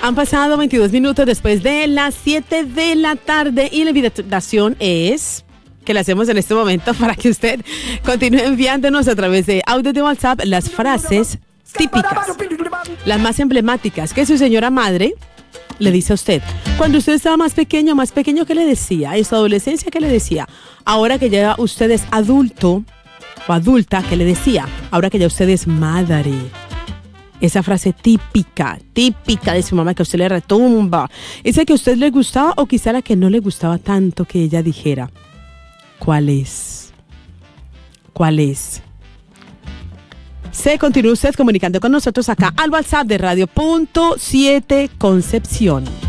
Han pasado 22 minutos después de las 7 de la tarde y la invitación es que la hacemos en este momento para que usted continúe enviándonos a través de audio de WhatsApp las frases típicas, las más emblemáticas que su señora madre le dice a usted. Cuando usted estaba más pequeño, ¿qué le decía? En su adolescencia, ¿qué le decía? Ahora que ya usted es adulto o adulta, ¿qué le decía? Ahora que ya usted es madre. Esa frase típica de su mamá que a usted le retumba. Esa que a usted le gustaba o quizá la que no le gustaba tanto que ella dijera. ¿Cuál es? Se continúa usted comunicando con nosotros acá al WhatsApp de Radio.7 Concepción.